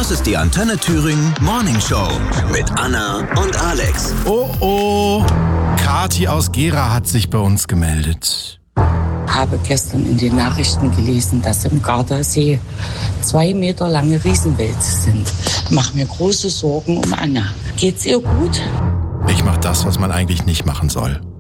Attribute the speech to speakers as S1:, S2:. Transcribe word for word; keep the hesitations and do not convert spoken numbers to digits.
S1: Das ist die Antenne Thüringen Morning Show mit Anna und Alex.
S2: Oh oh, Kathi aus Gera hat sich bei uns gemeldet.
S3: Habe gestern in den Nachrichten gelesen, dass im Gardasee zwei Meter lange Riesenwälze sind. Mach mir große Sorgen um Anna. Geht's ihr gut?
S2: Ich mach das, was man eigentlich nicht machen soll.